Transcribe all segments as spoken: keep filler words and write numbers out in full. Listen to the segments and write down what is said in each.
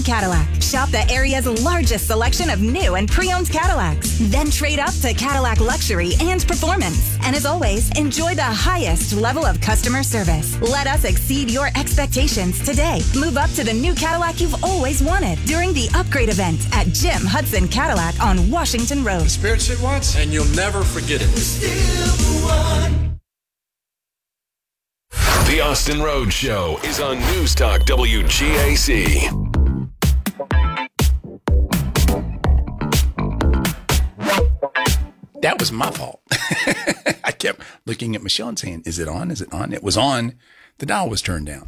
Hudson Cadillac. Shop the area's largest selection of new and pre-owned Cadillacs. Then trade up to Cadillac Luxury and Performance. And as always, enjoy the highest level of customer service. Let us exceed your expectations today. Move up to the new Cadillac you've always wanted during the upgrade event at Jim Hudson Cadillac on Washington Road. Experience it once, and you'll never forget it. Still the one. The Austin Road Show is on News Talk W G A C. That was my fault. I kept looking at Michelle and saying, is it on? Is it on? It was on. The dial was turned down.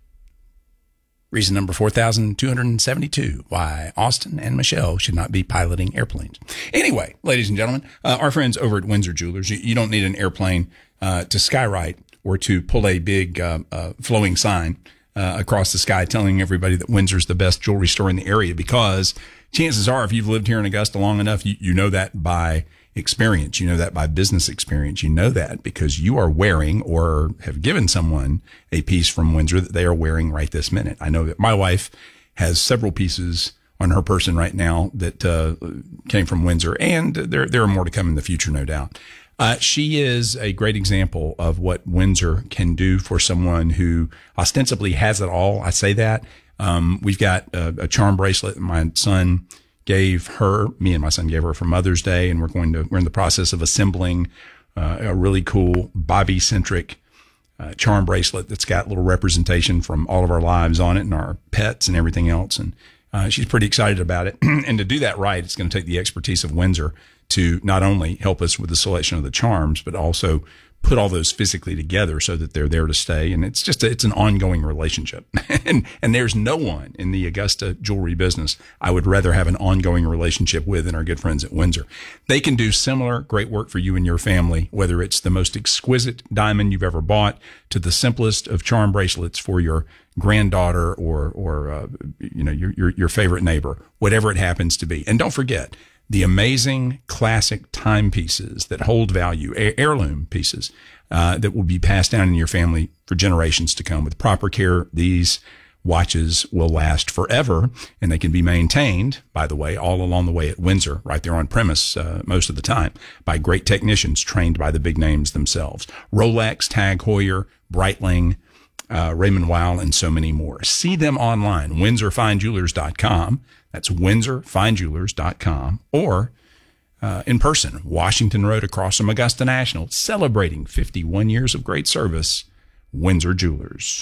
Reason number four thousand two hundred seventy-two, why Austin and Michelle should not be piloting airplanes. Anyway, ladies and gentlemen, uh, our friends over at Windsor Jewelers, you, you don't need an airplane uh, to skywrite or to pull a big uh, uh, flowing sign uh, across the sky telling everybody that Windsor's the best jewelry store in the area, because chances are, if you've lived here in Augusta long enough, you, you know that by experience. You know that by business experience. You know that because you are wearing or have given someone a piece from Windsor that they are wearing right this minute. I know that my wife has several pieces on her person right now that uh, came from Windsor, and there there are more to come in the future, no doubt. Uh, she is a great example of what Windsor can do for someone who ostensibly has it all. I say that. Um, we've got a, a charm bracelet that my son gave her, me and my son gave her for Mother's Day, and we're going to, we're in the process of assembling uh, a really cool Bobby-centric uh, charm bracelet that's got little representation from all of our lives on it and our pets and everything else. And uh, she's pretty excited about it. And to do that right, it's going to take the expertise of Windsor to not only help us with the selection of the charms, but also put all those physically together so that they're there to stay. And it's just, a, it's an ongoing relationship. and, and there's no one in the Augusta jewelry business I would rather have an ongoing relationship with than our good friends at Windsor. They can do similar great work for you and your family, whether it's the most exquisite diamond you've ever bought to the simplest of charm bracelets for your granddaughter or, or, uh, you know, your, your, your favorite neighbor, whatever it happens to be. And don't forget, the amazing classic timepieces that hold value, heirloom pieces, uh, that will be passed down in your family for generations to come. With proper care, these watches will last forever, and they can be maintained, by the way, all along the way at Windsor, right there on premise, uh, most of the time, by great technicians trained by the big names themselves. Rolex, Tag Heuer, Breitling, uh, Raymond Weil, and so many more. See them online, windsor fine jewelers dot com. That's windsor fine jewelers dot com, or uh, in person, Washington Road across from Augusta National, celebrating fifty-one years of great service. Windsor Jewelers.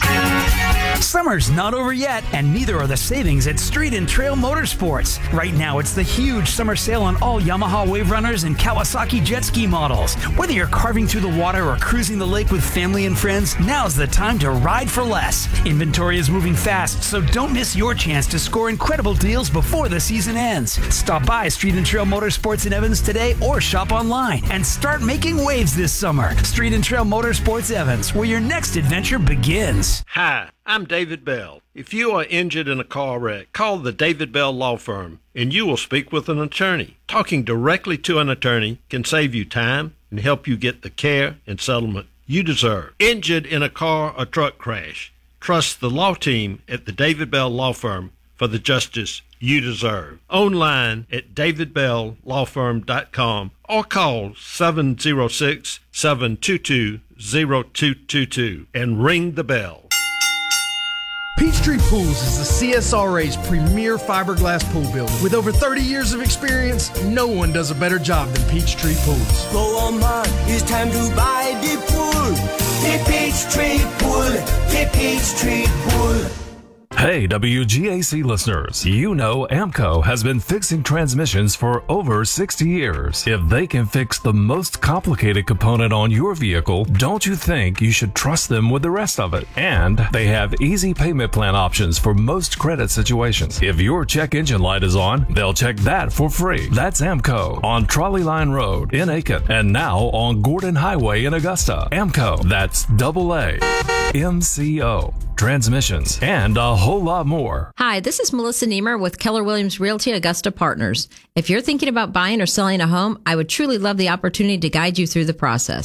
Summer's not over yet, and neither are the savings at Street and Trail Motorsports. Right now, it's the huge summer sale on all Yamaha Wave Runners and Kawasaki jet ski models. Whether you're carving through the water or cruising the lake with family and friends, now's the time to ride for less. Inventory is moving fast, so don't miss your chance to score incredible deals before the season ends. Stop by Street and Trail Motorsports in Evans today or shop online and start making waves this summer. Street and Trail Motorsports Evans, where your next adventure begins. Hi, I'm David Bell. If you are injured in a car wreck, call the David Bell Law Firm and you will speak with an attorney. Talking directly to an attorney can save you time and help you get the care and settlement you deserve. Injured in a car or truck crash, trust the law team at the David Bell Law Firm for the justice you deserve. Online at david bell law firm dot com or call seven oh six, seven two two, oh two two two and ring the bell. Peachtree Pools is the C S R A's premier fiberglass pool builder. With over thirty years of experience, no one does a better job than Peachtree Pools. Go on, man, it's time to buy the pool. The Peachtree Pool, the Peachtree Pool. Hey, W G A C listeners, you know AMCO has been fixing transmissions for over sixty years. If they can fix the most complicated component on your vehicle, don't you think you should trust them with the rest of it? And they have easy payment plan options for most credit situations. If your check engine light is on, they'll check that for free. That's AMCO on Trolley Line Road in Aiken and now on Gordon Highway in Augusta. AMCO, that's double A M C O. Transmissions, and a whole lot more. Hi, this is Melissa Niemer with Keller Williams Realty Augusta Partners. If you're thinking about buying or selling a home, I would truly love the opportunity to guide you through the process.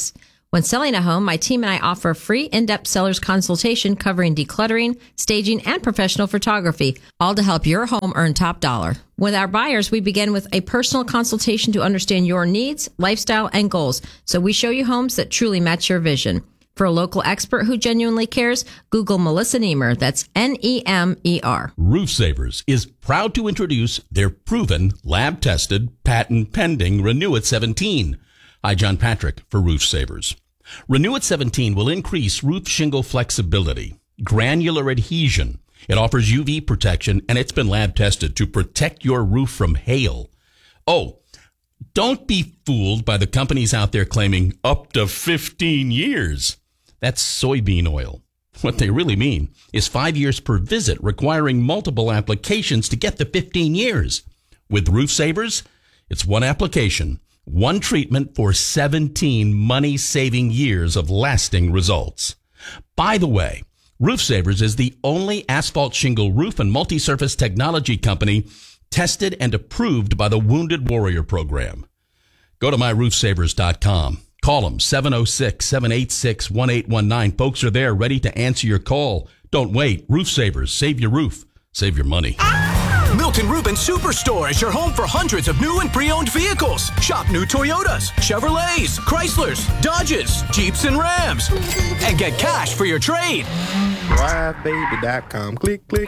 When selling a home, my team and I offer a free in-depth seller's consultation covering decluttering, staging, and professional photography, all to help your home earn top dollar. With our buyers, we begin with a personal consultation to understand your needs, lifestyle, and goals, so we show you homes that truly match your vision. For a local expert who genuinely cares, Google Melissa Niemer. That's N E M E R. Roof Savers is proud to introduce their proven, lab-tested, patent-pending Renew-It seventeen. Hi, John Patrick for Roof Savers. Renew-It seventeen will increase roof shingle flexibility, granular adhesion. It offers U V protection, and it's been lab tested to protect your roof from hail. Oh, don't be fooled by the companies out there claiming up to fifteen years. That's soybean oil. What they really mean is five years per visit, requiring multiple applications to get the fifteen years. With Roof Savers, it's one application, one treatment for seventeen money-saving years of lasting results. By the way, Roof Savers is the only asphalt shingle roof and multi-surface technology company tested and approved by the Wounded Warrior Program. Go to my roof savers dot com. Call them seven oh six, seven eight six, one eight one nine. Folks are there ready to answer your call. Don't wait. Roof Savers. Save your roof. Save your money. Milton Rubin Superstore is your home for hundreds of new and pre-owned vehicles. Shop new Toyotas, Chevrolets, Chryslers, Dodges, Jeeps, and Rams. And get cash for your trade. drive baby dot com. Click, click.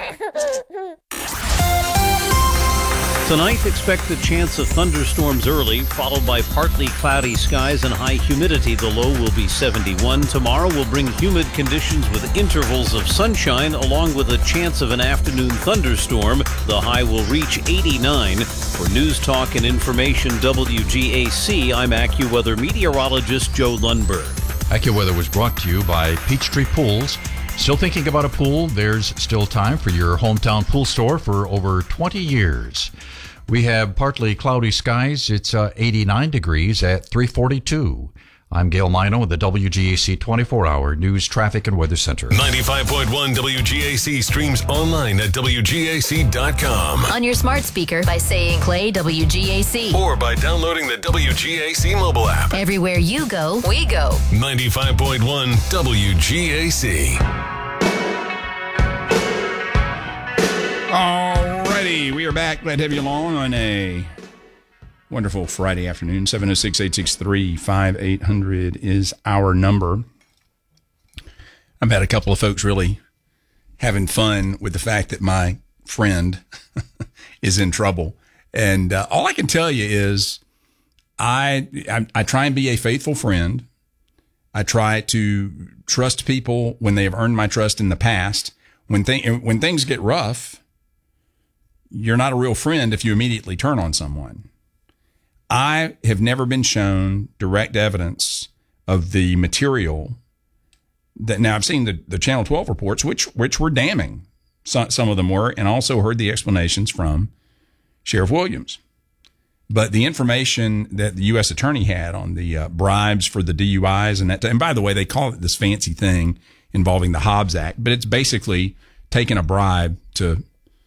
Tonight, expect a chance of thunderstorms early, followed by partly cloudy skies and high humidity. The low will be seventy-one. Tomorrow will bring humid conditions with intervals of sunshine, along with a chance of an afternoon thunderstorm. The high will reach eighty-nine. For News Talk and Information W G A C, I'm AccuWeather meteorologist Joe Lundberg. AccuWeather was brought to you by Peachtree Pools. Still thinking about a pool? There's still time for your hometown pool store for over twenty years. We have partly cloudy skies. It's uh, eighty-nine degrees at three forty-two. I'm Gail Mino with the W G A C twenty-four hour News, Traffic, and Weather Center. ninety-five point one W G A C streams online at W G A C dot com. On your smart speaker by saying play W G A C. Or by downloading the W G A C mobile app. Everywhere you go, we go. ninety-five point one W G A C. Alrighty, we are back. Glad to have you along on a wonderful Friday afternoon. seven oh six, eight six three, five eight hundred is our number. I've had a couple of folks really having fun with the fact that my friend is in trouble. And uh, all I can tell you is I, I I try and be a faithful friend. I try to trust people when they have earned my trust in the past. When, th- when things get rough, you're not a real friend if you immediately turn on someone. I have never been shown direct evidence of the material that now I've seen the, the Channel twelve reports, which, which were damning. Some, some of them were, and also heard the explanations from Sheriff Williams. But the information that the U S attorney had on the uh, bribes for the D U Is and that, and by the way, they call it this fancy thing involving the Hobbs Act, but it's basically taking a bribe to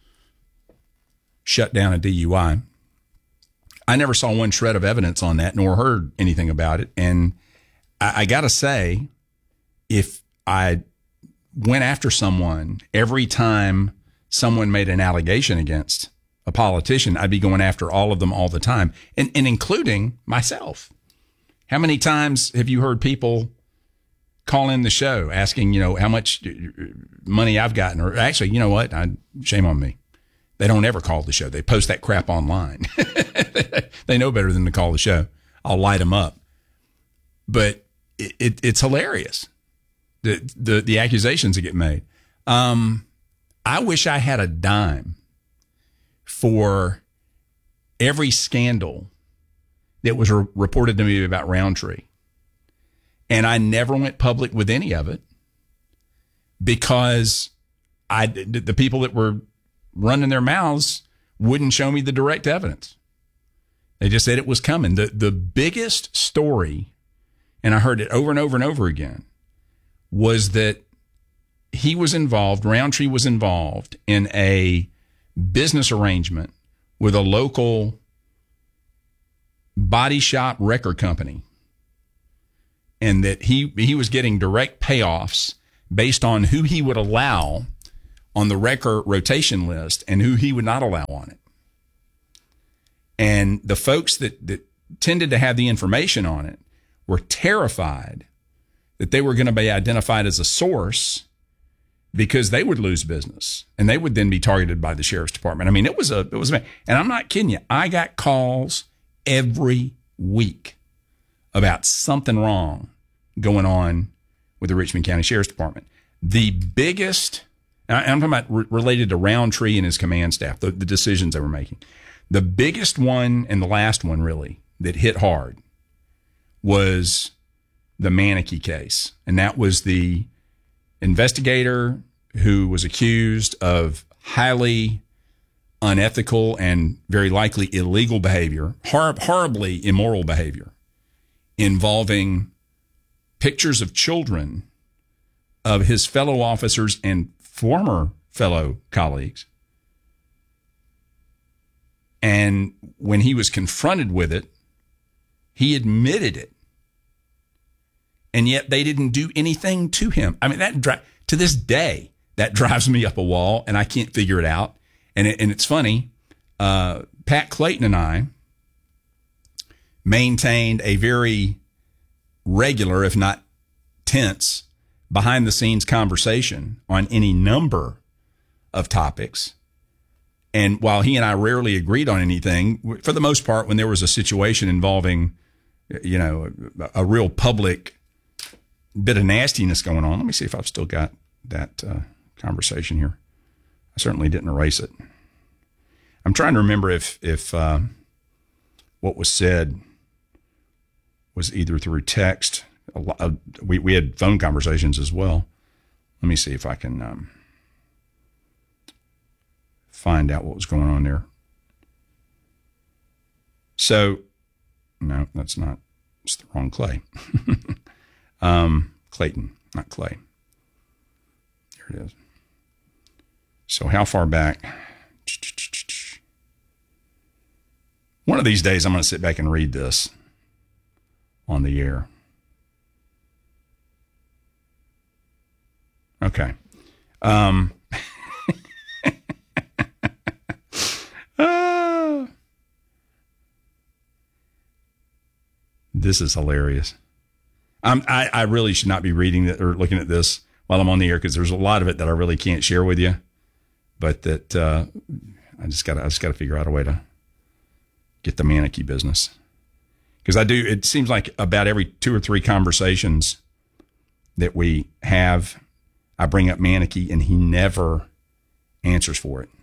shut down a D U I. I never saw one shred of evidence on that, nor heard anything about it. And I, I got to say, if I went after someone every time someone made an allegation against a politician, I'd be going after all of them all the time, and, and including myself. How many times have you heard people call in the show asking, you know, how much money I've gotten? Or actually, you know what? I, shame on me. They don't ever call the show. They post that crap online. They know better than to call the show. I'll light them up. But it, it, it's hilarious, the, the the accusations that get made. Um, I wish I had a dime for every scandal that was re- reported to me about Roundtree. And I never went public with any of it because I, the people that were running their mouths wouldn't show me the direct evidence. They just said it was coming. The the biggest story, and I heard it over and over and over again, was that he was involved, Roundtree was involved in a business arrangement with a local body shop record company and that he he was getting direct payoffs based on who he would allow on the wrecker rotation list and who he would not allow on it. And the folks that, that tended to have the information on it were terrified that they were going to be identified as a source because they would lose business and they would then be targeted by the sheriff's department. I mean, it was a, it was, a, and I'm not kidding you. I got calls every week about something wrong going on with the Richmond County Sheriff's Department. The biggest, I'm talking about re- related to Roundtree and his command staff, the, the decisions they were making. The biggest one and the last one really that hit hard was the Manakee case. And that was the investigator who was accused of highly unethical and very likely illegal behavior, hor- horribly immoral behavior, involving pictures of children of his fellow officers and former fellow colleagues. And when he was confronted with it, he admitted it. And yet they didn't do anything to him. I mean, that dri- to this day, that drives me up a wall, and I can't figure it out. And it, and it's funny, uh, Pat Clayton and I maintained a very regular, if not tense, behind-the-scenes conversation on any number of topics. And while he and I rarely agreed on anything, for the most part, when there was a situation involving, you know, a, a real public bit of nastiness going on, let me see if I've still got that uh, conversation here. I certainly didn't erase it. I'm trying to remember if if uh, what was said was either through text. A lot of, we we had phone conversations as well. Let me see if I can um, find out what was going on there. So, no, that's not. It's the wrong Clay. um, Clayton, not Clay. There it is. So, how far back? One of these days, I'm going to sit back and read this on the air. Okay. Um, uh, this is hilarious. I'm, I, I really should not be reading it or looking at this while I'm on the air because there's a lot of it that I really can't share with you. But that uh, I just got I just got to figure out a way to get the Manakee business, because I do. It seems like about every two or three conversations that we have, I bring up Manakee and he never answers for it.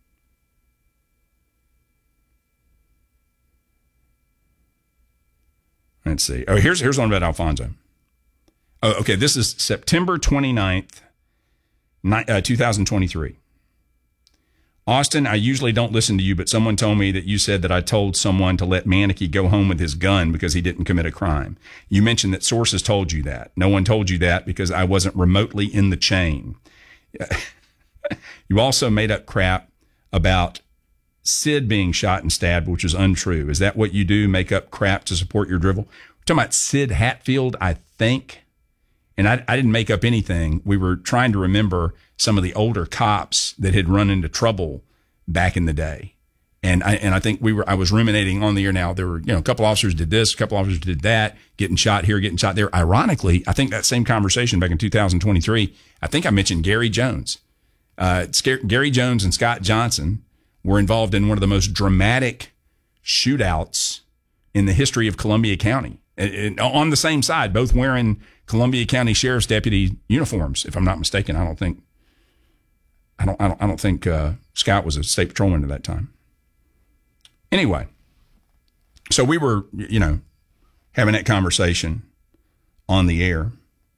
Let's see. Oh, here's here's one about Alfonso. Oh, okay. This is September twenty-ninth, uh, two thousand twenty-three. Austin, I usually don't listen to you, but someone told me that you said that I told someone to let Manakee go home with his gun because he didn't commit a crime. You mentioned that sources told you that. No one told you that because I wasn't remotely in the chain. You also made up crap about Sid being shot and stabbed, which is untrue. Is that what you do, make up crap to support your drivel? We're talking about Sid Hatfield, I think. And I, I didn't make up anything. We were trying to remember some of the older cops that had run into trouble back in the day. And I and I think we were I was ruminating on the air now. There were, you know, a couple officers did this, a couple officers did that, getting shot here, getting shot there. Ironically, I think that same conversation back in two thousand twenty-three, I think I mentioned Gary Jones. Uh, Gary Jones and Scott Johnson were involved in one of the most dramatic shootouts in the history of Columbia County. And, and on the same side, both wearing Columbia County Sheriff's Deputy uniforms, if I'm not mistaken. I don't think I don't I don't I don't think uh, Scott was a state patrolman at that time. Anyway, so we were, you know, having that conversation on the air.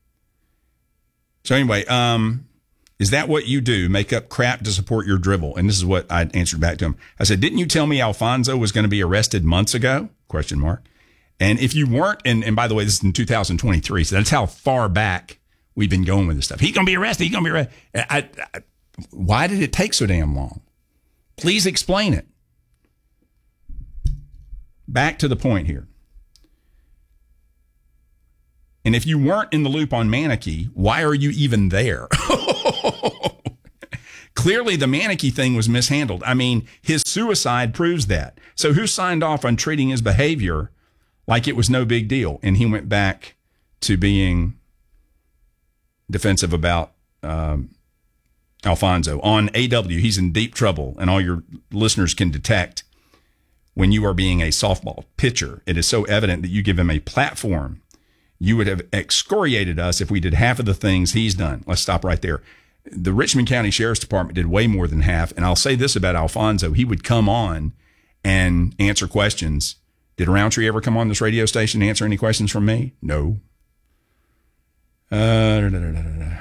So anyway, um, is that what you do? Make up crap to support your dribble? And this is what I answered back to him. I said, didn't you tell me Alfonso was going to be arrested months ago? Question mark. And if you weren't, and, and by the way, this is in two thousand twenty-three, so that's how far back we've been going with this stuff. He's going to be arrested. He's going to be arrested. I, I, why did it take so damn long? Please explain it. Back to the point here. And if you weren't in the loop on Manakee, why are you even there? Clearly, the Manakee thing was mishandled. I mean, his suicide proves that. So who signed off on treating his behavior like it was no big deal? And he went back to being defensive about um, Alfonso. On A W, he's in deep trouble, and all your listeners can detect when you are being a softball pitcher. It is so evident that you give him a platform. You would have excoriated us if we did half of the things he's done. Let's stop right there. The Richmond County Sheriff's Department did way more than half. And I'll say this about Alfonso. He would come on and answer questions. Did Roundtree ever come on this radio station and answer any questions from me? No. Uh, da, da, da, da, da.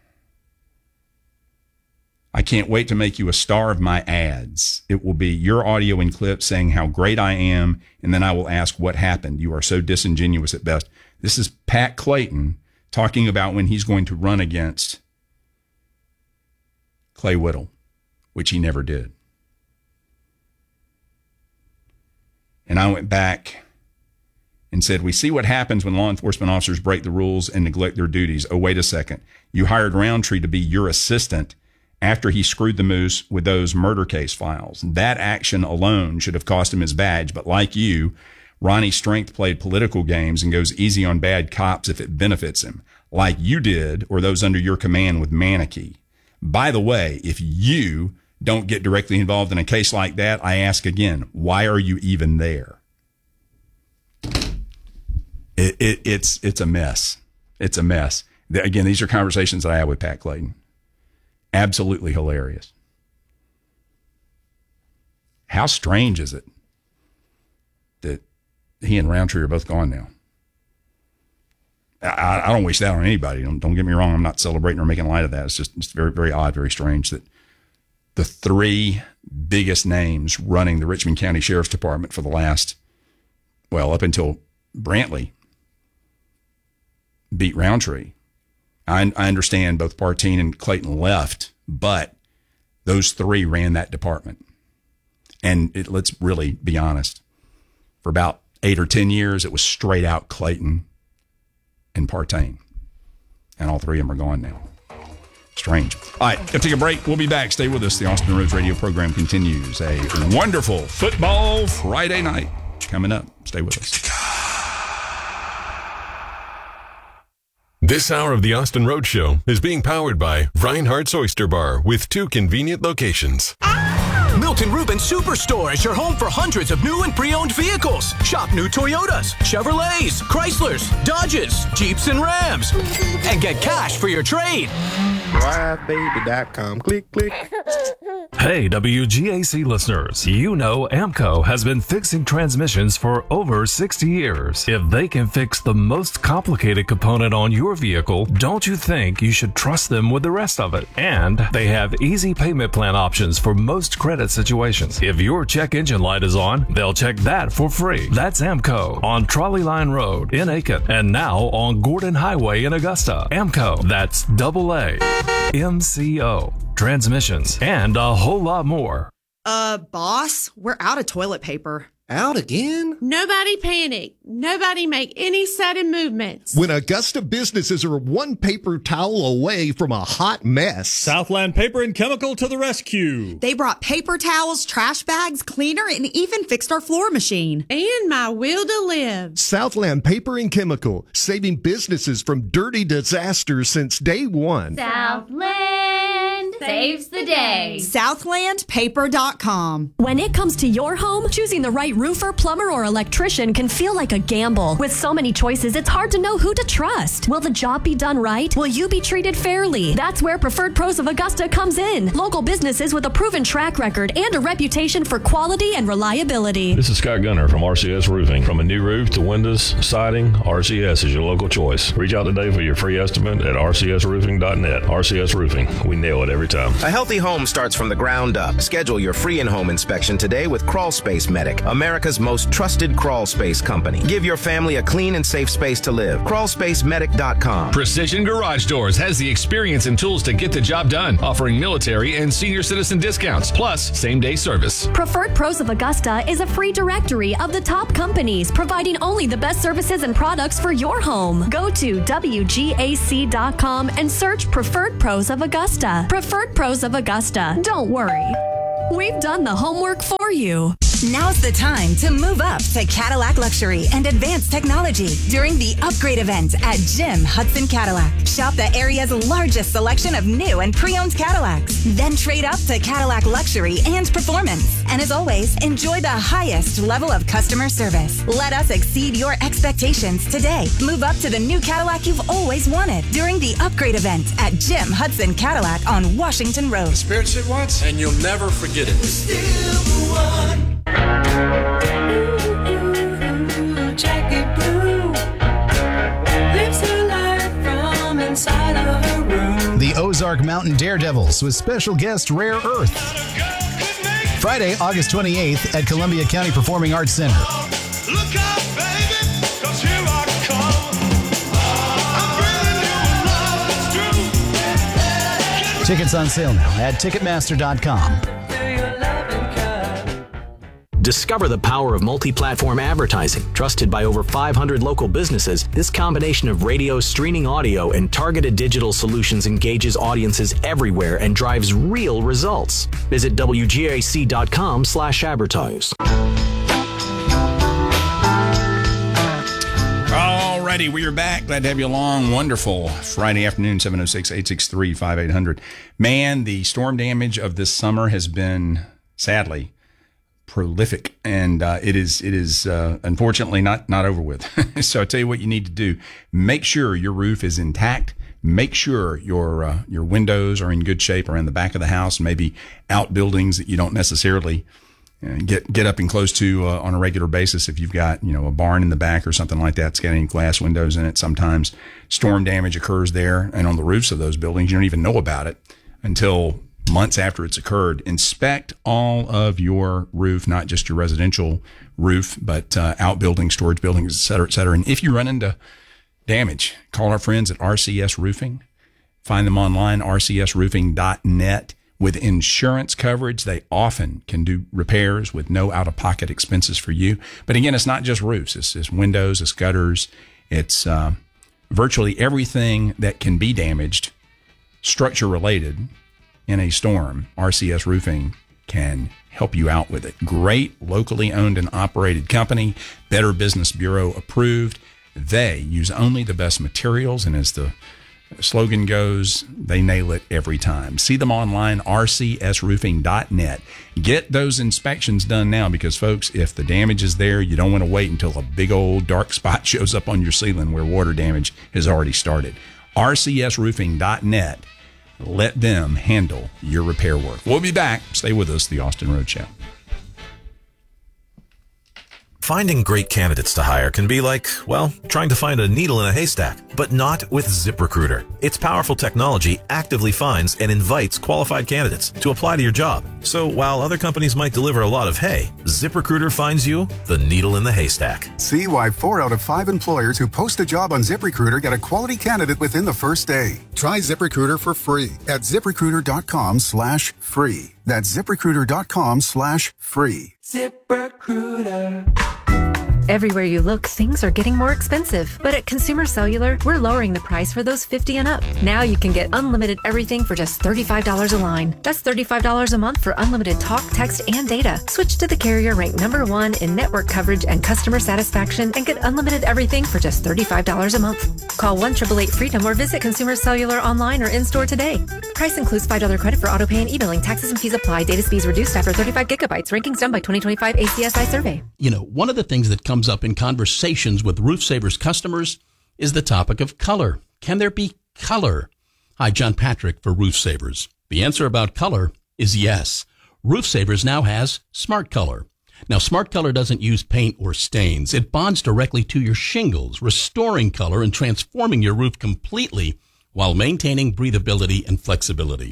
I can't wait to make you a star of my ads. It will be your audio and clip saying how great I am, and then I will ask what happened. You are so disingenuous at best. This is Pat Clayton talking about when he's going to run against Clay Whittle, which he never did. And I went back and said, we see what happens when law enforcement officers break the rules and neglect their duties. Oh, wait a second. You hired Roundtree to be your assistant after he screwed the moose with those murder case files. That action alone should have cost him his badge. But like you, Ronnie Strength played political games and goes easy on bad cops if it benefits him, like you did or those under your command with Manakee. By the way, if you don't get directly involved in a case like that, I ask again, why are you even there? It, it, it's it's a mess. It's a mess. Again, these are conversations that I have with Pat Clayton. Absolutely hilarious. How strange is it that he and Roundtree are both gone now? I, I don't wish that on anybody. Don't, don't get me wrong. I'm not celebrating or making light of that. It's just it's very, very odd, very strange that the three biggest names running the Richmond County Sheriff's Department for the last, well, up until Brantley beat Roundtree. I, I understand both Partine and Clayton left, but those three ran that department. And it, let's really be honest. For about eight or ten years, it was straight out Clayton and Partine. And all three of them are gone now. Strange. All right, gotta take a break. We'll be back. Stay with us. The Austin Roads radio program continues. A wonderful football Friday night coming up. Stay with us. This hour of the Austin Road Show is being powered by Reinhardt's Oyster Bar with two convenient locations. Milton Rubin Superstore is your home for hundreds of new and pre-owned vehicles. Shop new Toyotas, Chevrolets, Chryslers, Dodges, Jeeps, and Rams. And get cash for your trade. drive baby dot com. Click, click. Hey, W G A C listeners, you know AMCO has been fixing transmissions for over sixty years. If they can fix the most complicated component on your vehicle, don't you think you should trust them with the rest of it? And they have easy payment plan options for most credit situations. If your check engine light is on, they'll check that for free. That's AMCO on Trolley Line Road in Aiken and now on Gordon Highway in Augusta. AMCO, that's double A M C O. Transmissions, and a whole lot more. Uh, boss, we're out of toilet paper. Out again? Nobody panic. Nobody make any sudden movements. When Augusta businesses are one paper towel away from a hot mess. Southland Paper and Chemical to the rescue. They brought paper towels, trash bags, cleaner, and even fixed our floor machine. And my will to live. Southland Paper and Chemical, saving businesses from dirty disasters since day one. Southland saves the day. Southland Paper dot com. When it comes to your home, choosing the right roofer, plumber, or electrician can feel like a gamble. With so many choices, it's hard to know who to trust. Will the job be done right? Will you be treated fairly? That's where Preferred Pros of Augusta comes in. Local businesses with a proven track record and a reputation for quality and reliability. This is Scott Gunner from R C S Roofing. From a new roof to windows, siding, R C S is your local choice. Reach out today for your free estimate at R C S roofing dot net. R C S Roofing. We nail it every every time. A healthy home starts from the ground up. Schedule your free in-home inspection today with Crawl Space Medic, America's most trusted crawl space company. Give your family a clean and safe space to live. crawl space medic dot com. Precision Garage Doors has the experience and tools to get the job done, offering military and senior citizen discounts, plus same-day service. Preferred Pros of Augusta is a free directory of the top companies, providing only the best services and products for your home. Go to W G A C dot com and search Preferred Pros of Augusta. Preferred Pros of Augusta. Don't worry. We've done the homework for you. Now's the time to move up to Cadillac Luxury and Advanced Technology during the upgrade event at Jim Hudson Cadillac. Shop the area's largest selection of new and pre-owned Cadillacs. Then trade up to Cadillac Luxury and Performance. And as always, enjoy the highest level of customer service. Let us exceed your expectations today. Move up to the new Cadillac you've always wanted during the upgrade event at Jim Hudson Cadillac on Washington Road. Experience it once and you'll never forget it. Still the one. Jackie Blue lives her life from inside of her room. The Ozark Mountain Daredevils with special guest Rare Earth. Friday, August twenty-eighth at Columbia County Performing Arts Center. Look out, baby, 'cause here I come. I'm bringing you love, it's true. Tickets on sale now at Ticketmaster dot com. Discover the power of multi-platform advertising. Trusted by over five hundred local businesses, this combination of radio, streaming audio, and targeted digital solutions engages audiences everywhere and drives real results. Visit W G A C dot com slash advertise. Alrighty, we are back. Glad to have you along. Wonderful Friday afternoon, seven oh six, eight six three, five eight hundred. Man, the storm damage of this summer has been, sadly, prolific, and uh, it is it is uh, unfortunately not not over with. So I tell you what you need to do: make sure your roof is intact. Make sure your uh, your windows are in good shape around the back of the house. Maybe outbuildings that you don't necessarily uh, get get up and close to uh, on a regular basis. If you've got you know a barn in the back or something like that, it's got any glass windows in it. Sometimes storm damage occurs there, and on the roofs of those buildings, you don't even know about it until months after it's occurred. Inspect all of your roof, not just your residential roof, but uh, outbuildings, storage buildings, et cetera, et cetera. And if you run into damage, call our friends at R C S Roofing. Find them online, R C S roofing dot net. With insurance coverage, they often can do repairs with no out-of-pocket expenses for you. But again, it's not just roofs. It's, it's windows, it's gutters. It's uh, virtually everything that can be damaged, structure-related, in a storm. R C S Roofing can help you out with it. Great locally owned and operated company, Better Business Bureau approved. They use only the best materials, and as the slogan goes, they nail it every time. See them online, R C S roofing dot net. Get those inspections done now because, folks, if the damage is there, you don't want to wait until a big old dark spot shows up on your ceiling where water damage has already started. R C S roofing dot net. Let them handle your repair work. We'll be back. Stay with us, the Austin Road Show. Finding great candidates to hire can be like, well, trying to find a needle in a haystack, but not with ZipRecruiter. Its powerful technology actively finds and invites qualified candidates to apply to your job. So while other companies might deliver a lot of hay, ZipRecruiter finds you the needle in the haystack. See why four out of five employers who post a job on ZipRecruiter get a quality candidate within the first day. Try ZipRecruiter for free at ZipRecruiter dot com slash free. That's ZipRecruiter dot com slash free. ZipRecruiter. Everywhere you look, things are getting more expensive. But at Consumer Cellular, we're lowering the price for those fifty and up. Now you can get unlimited everything for just thirty-five dollars a line. That's thirty-five dollars a month for unlimited talk, text, and data. Switch to the carrier ranked number one in network coverage and customer satisfaction and get unlimited everything for just thirty-five dollars a month. Call one eight eight eight FREEDOM or visit Consumer Cellular online or in-store today. Price includes five dollars credit for autopay and e-billing. Taxes and fees apply. Data speeds reduced after thirty-five gigabytes. Rankings done by twenty twenty-five A C S I survey. You know, one of the things that comes up in conversations with Roof Savers customers is the topic of color. Can there be color? Hi, John Patrick for Roof Savers. The answer about color is yes. Roof Savers now has Smart Color. Now, Smart Color doesn't use paint or stains. It bonds directly to your shingles, restoring color and transforming your roof completely while maintaining breathability and flexibility.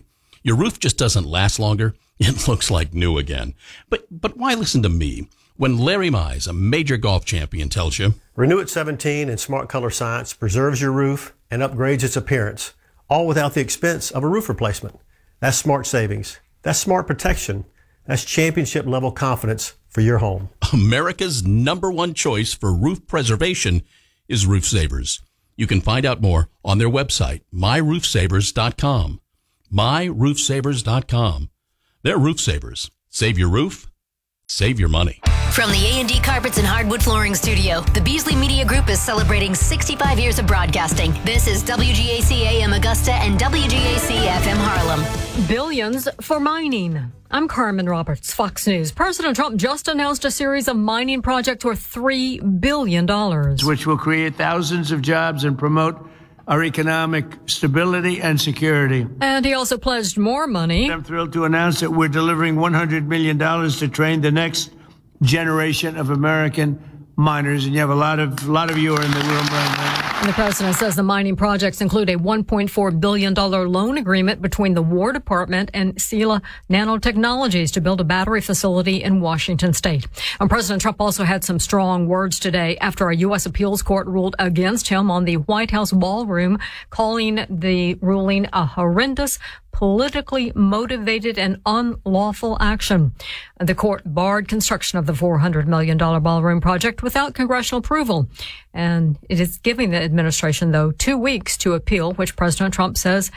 Your roof just doesn't last longer. It looks like new again. But but why listen to me when Larry Mize, a major golf champion, tells you Renewit seventeen and Smart Color Science preserves your roof and upgrades its appearance, all without the expense of a roof replacement. That's smart savings. That's smart protection. That's championship level confidence for your home. America's number one choice for roof preservation is Roof Savers. You can find out more on their website, my roof savers dot com. my roof savers dot com. They're Roof Savers. Save your roof, save your money. From the A and D Carpets and Hardwood Flooring Studio, the Beasley Media Group is celebrating sixty-five years of broadcasting. This is W G A C A M Augusta and W G A C F M Harlem. Billions for mining. I'm Carmen Roberts, Fox News. President Trump just announced a series of mining projects worth three billion dollars. Which will create thousands of jobs and promote our economic stability and security. And he also pledged more money. I'm thrilled to announce that we're delivering one hundred million dollars to train the next generation of American miners. And you have a lot of, a lot of you are in the room right now. And the president says the mining projects include a one point four billion dollars loan agreement between the War Department and Sila Nanotechnologies to build a battery facility in Washington state. And President Trump also had some strong words today after a U S appeals court ruled against him on the White House ballroom, calling the ruling a horrendous, politically motivated and unlawful action. The court barred construction of the four hundred million dollars ballroom project without congressional approval. And it is giving the administration, though, two weeks to appeal, which President Trump says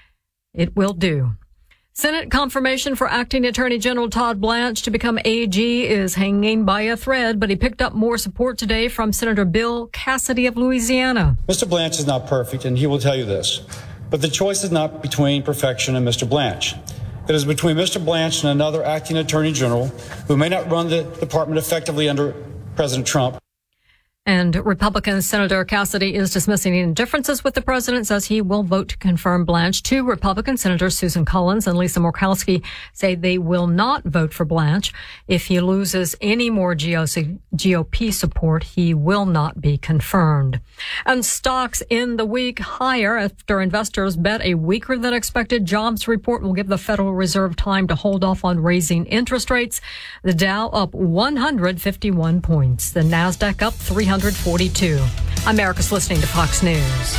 it will do. Senate confirmation for acting Attorney General Todd Blanche to become A G is hanging by a thread, but he picked up more support today from Senator Bill Cassidy of Louisiana. Mister Blanche is not perfect, and he will tell you this. But the choice is not between perfection and Mister Blanche. It is between Mister Blanche and another acting Attorney General who may not run the department effectively under President Trump. And Republican Senator Cassidy is dismissing any differences with the president, says he will vote to confirm Blanche. Two Republican senators, Susan Collins and Lisa Murkowski, say they will not vote for Blanche. If he loses any more G O P support, he will not be confirmed. And stocks in the week higher after investors bet a weaker than expected jobs report will give the Federal Reserve time to hold off on raising interest rates. The Dow up one hundred fifty-one points. The Nasdaq up three hundred forty-two. America's listening to Fox News.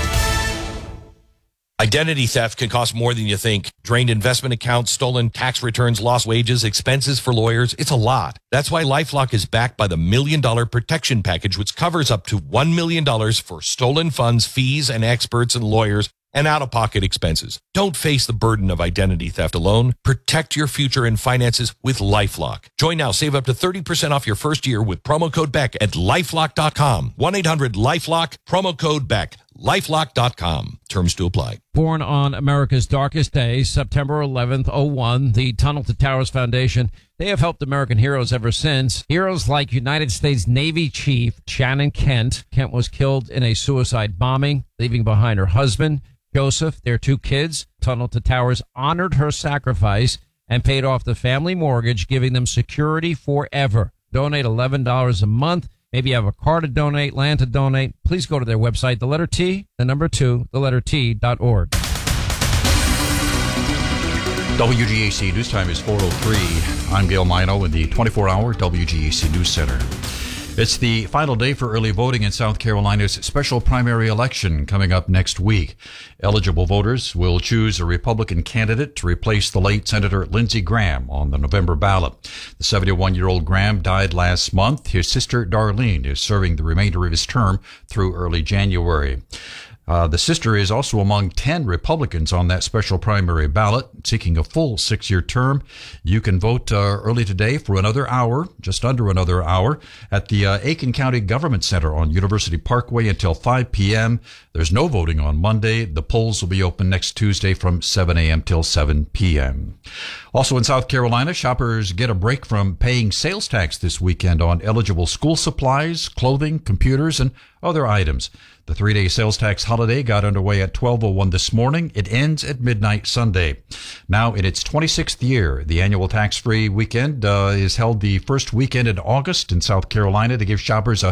Identity theft can cost more than you think. Drained investment accounts, stolen tax returns, lost wages, expenses for lawyers. It's a lot. That's why LifeLock is backed by the Million Dollar Protection Package, which covers up to one million dollars for stolen funds, fees, and experts and lawyers, and out-of-pocket expenses. Don't face the burden of identity theft alone. Protect your future and finances with LifeLock. Join now. Save up to thirty percent off your first year with promo code Beck at lifelock dot com. one eight hundred lifelock, promo code Beck. lifelock dot com. Terms to apply. Born on America's darkest day, September eleventh, oh one, the Tunnel to Towers Foundation, they have helped American heroes ever since. Heroes like United States Navy Chief Shannon Kent. Kent was killed in a suicide bombing, leaving behind her husband, Joseph, their two kids. Tunnel to Towers honored her sacrifice and paid off the family mortgage, giving them security forever. Donate eleven dollars a month. Maybe you have a car to donate, land to donate. Please go to their website, the letter T, the number two, the letter T dot org. W G A C News Time is four oh three. I'm Gail Mino in the twenty-four hour W G A C News Center. It's the final day for early voting in South Carolina's special primary election coming up next week. Eligible voters will choose a Republican candidate to replace the late Senator Lindsey Graham on the November ballot. The seventy-one-year-old Graham died last month. His sister Darlene is serving the remainder of his term through early January. Uh, the sister is also among ten Republicans on that special primary ballot, seeking a full six-year term. You can vote uh, early today for another hour, just under another hour, at the uh, Aiken County Government Center on University Parkway until five p.m. There's no voting on Monday. The polls will be open next Tuesday from seven a.m. till seven p.m. Also in South Carolina, shoppers get a break from paying sales tax this weekend on eligible school supplies, clothing, computers, and other items. The three-day sales tax holiday got underway at twelve oh one this morning. It ends at midnight Sunday. Now, in its twenty-sixth year, the annual tax-free weekend uh, is held the first weekend in August in South Carolina to give shoppers a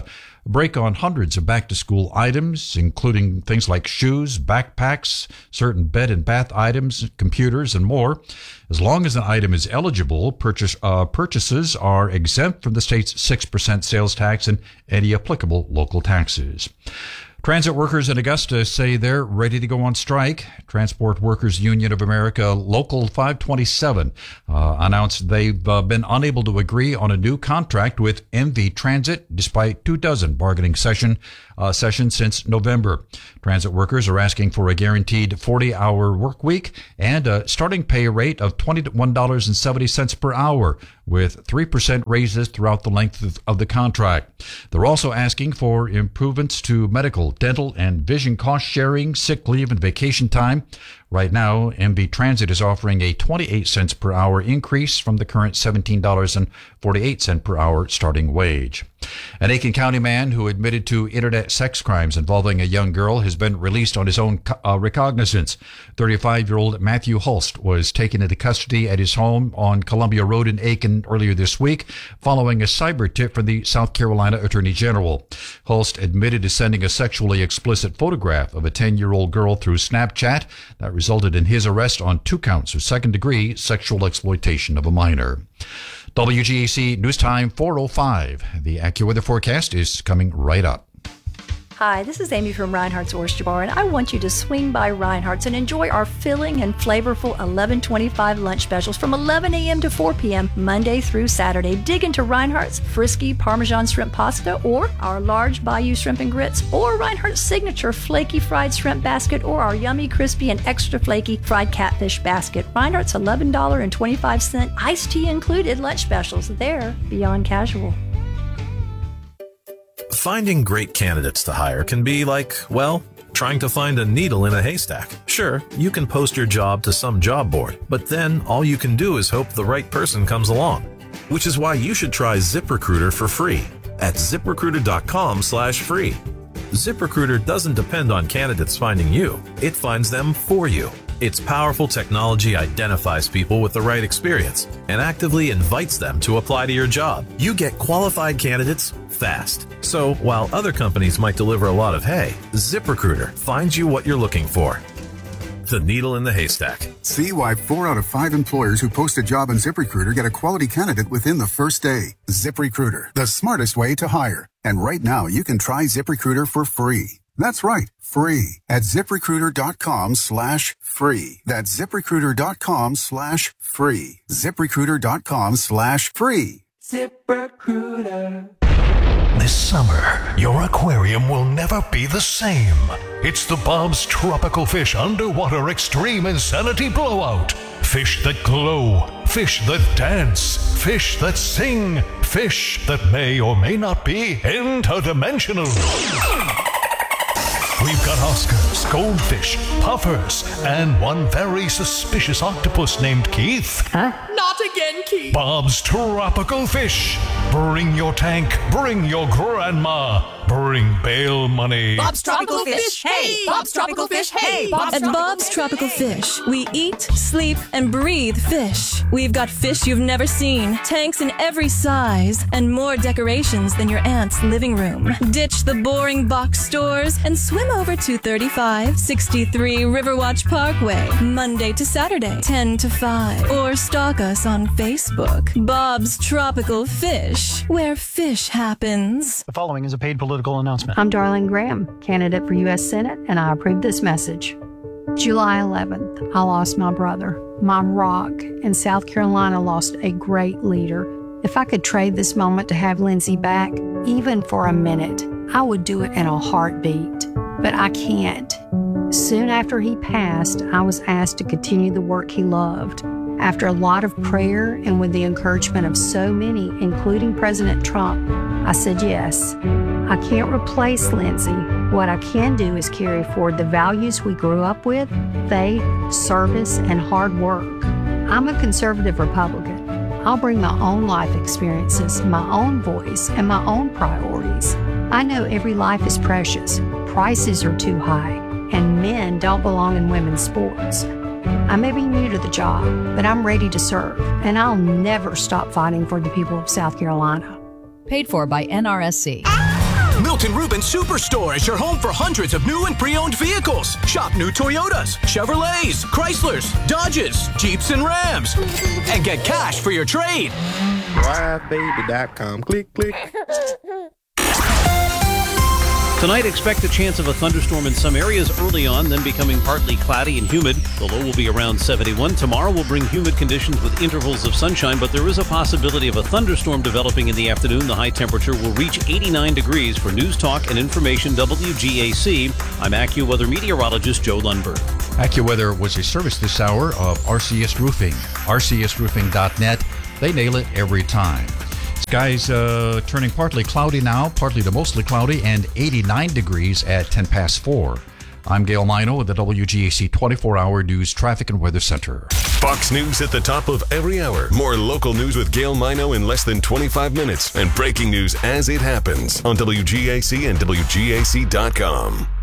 a break on hundreds of back-to-school items, including things like shoes, backpacks, certain bed and bath items, computers, and more. As long as an item is eligible, purchase, uh, purchases are exempt from the state's six percent sales tax and any applicable local taxes. Transit workers in Augusta say they're ready to go on strike. Transport Workers Union of America Local five twenty-seven uh, announced they've uh, been unable to agree on a new contract with M V Transit despite two dozen bargaining session uh, sessions since November. Transit workers are asking for a guaranteed forty-hour work week and a starting pay rate of twenty-one dollars and seventy cents per hour, with three percent raises throughout the length of, of the contract. They're also asking for improvements to medical, dental, and vision cost sharing, sick leave, and vacation time. Right now, M V Transit is offering a twenty-eight cents per hour increase from the current seventeen dollars and forty-eight cents per hour starting wage. An Aiken County man who admitted to internet sex crimes involving a young girl has been released on his own uh, recognizance. thirty-five-year-old Matthew Hulst was taken into custody at his home on Columbia Road in Aiken earlier this week following a cyber tip from the South Carolina Attorney General. Hulst admitted to sending a sexually explicit photograph of a ten-year-old girl through Snapchat that resulted in his arrest on two counts of second-degree sexual exploitation of a minor. W G A C News Time four oh five. The AccuWeather forecast is coming right up. Hi, this is Amy from Reinhardt's Oyster Bar, and I want you to swing by Reinhardt's and enjoy our filling and flavorful eleven twenty-five lunch specials from eleven a.m. to four p.m. Monday through Saturday. Dig into Reinhardt's Frisky Parmesan Shrimp Pasta, or our large Bayou Shrimp and Grits, or Reinhardt's Signature Flaky Fried Shrimp Basket, or our yummy, crispy, and extra flaky fried catfish basket. Reinhardt's eleven dollars and twenty-five cents iced tea included lunch specials. They're beyond casual. Finding great candidates to hire can be like, well, trying to find a needle in a haystack. Sure, you can post your job to some job board, but then all you can do is hope the right person comes along. Which is why you should try ZipRecruiter for free at ZipRecruiter.com slash free. ZipRecruiter doesn't depend on candidates finding you. It finds them for you. Its powerful technology identifies people with the right experience and actively invites them to apply to your job. You get qualified candidates fast. So while other companies might deliver a lot of hay, ZipRecruiter finds you what you're looking for. The needle in the haystack. See why four out of five employers who post a job on ZipRecruiter get a quality candidate within the first day. ZipRecruiter, the smartest way to hire. And right now, you can try ZipRecruiter for free. That's right, free at ZipRecruiter.com slash free. That's ZipRecruiter.com slash free. ZipRecruiter.com slash free. ZipRecruiter. This summer, your aquarium will never be the same. It's the Bob's Tropical Fish Underwater Extreme Insanity Blowout. Fish that glow, fish that dance, fish that sing, fish that may or may not be interdimensional. We've got Oscars, goldfish, puffers, and one very suspicious octopus named Keith. Huh? Not again, Keith. Bob's Tropical Fish. Bring your tank, bring your grandma, bring bail money. Bob's Tropical Fish, hey! Bob's Tropical Fish, hey! At Bob's Tropical Fish, we eat, sleep, and breathe fish. We've got fish you've never seen, tanks in every size, and more decorations than your aunt's living room. Ditch the boring box stores and swim over to thirty-five sixty-three Riverwatch Parkway, Monday to Saturday, ten to five. Or stalk us on Facebook. Bob's Tropical Fish, where fish happens. The following is a paid political announcement. I'm Darlene Graham, candidate for U S Senate, and I approve this message. July eleventh, I lost my brother, my rock, and South Carolina lost a great leader. If I could trade this moment to have Lindsey back, even for a minute, I would do it in a heartbeat. But I can't. Soon after he passed, I was asked to continue the work he loved. After a lot of prayer and with the encouragement of so many, including President Trump, I said yes. I can't replace Lindsey. What I can do is carry forward the values we grew up with: faith, service, and hard work. I'm a conservative Republican. I'll bring my own life experiences, my own voice, and my own priorities. I know every life is precious. Prices are too high, and men don't belong in women's sports. I may be new to the job, but I'm ready to serve, and I'll never stop fighting for the people of South Carolina. Paid for by N R S C. Milton Rubin Superstore is your home for hundreds of new and pre-owned vehicles. Shop new Toyotas, Chevrolets, Chryslers, Dodges, Jeeps, and Rams. And get cash for your trade. drive baby dot com. Click, click. Tonight, expect a chance of a thunderstorm in some areas early on, then becoming partly cloudy and humid. The low will be around seventy-one. Tomorrow will bring humid conditions with intervals of sunshine, but there is a possibility of a thunderstorm developing in the afternoon. The high temperature will reach eighty-nine degrees. For News Talk and Information W G A C, I'm AccuWeather meteorologist Joe Lundberg. AccuWeather was a service this hour of R C S Roofing. R C S roofing dot net. They nail it every time. Skies uh, turning partly cloudy now, partly to mostly cloudy, and eighty-nine degrees at ten past four. I'm Gail Mino with the W G A C twenty-four hour News Traffic and Weather Center. Fox News at the top of every hour. More local news with Gail Mino in less than twenty-five minutes. And breaking news as it happens on W G A C and W G A C dot com.